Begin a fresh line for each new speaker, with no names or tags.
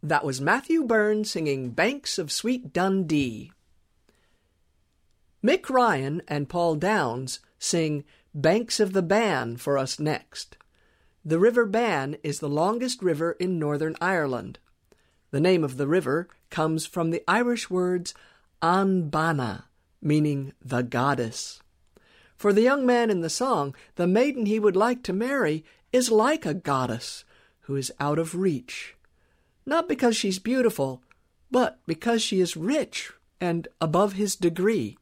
That was Matthew Byrne singing Banks of Sweet Dundee. Mick Ryan and Paul Downs sing Banks of the Bann for us next. The River Bann is the longest river in Northern Ireland. The name of the river comes from the Irish words An Banna, meaning the goddess. For the young man in the song, the maiden he would like to marry is like a goddess who is out of reach. Not because she's beautiful, but because she is rich and above his degree.